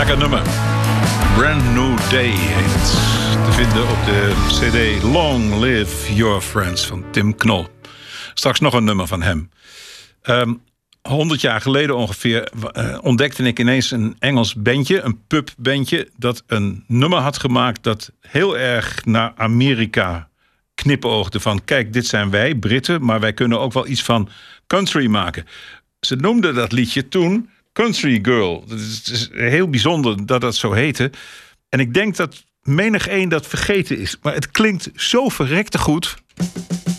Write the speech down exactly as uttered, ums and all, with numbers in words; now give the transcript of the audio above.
Lekker nummer. Brand New Day heet het. Te vinden op de cd Long Live Your Friends van Tim Knol. Straks nog een nummer van hem. Um, honderd jaar geleden ongeveer uh, ontdekte ik ineens een Engels bandje, een pubbandje, dat een nummer had gemaakt dat heel erg naar Amerika knipoogde. Van kijk, dit zijn wij, Britten, maar wij kunnen ook wel iets van country maken. Ze noemden dat liedje toen Country Girl. Het is heel bijzonder dat dat zo heette. En ik denk dat menig een dat vergeten is. Maar het klinkt zo verrekte goed.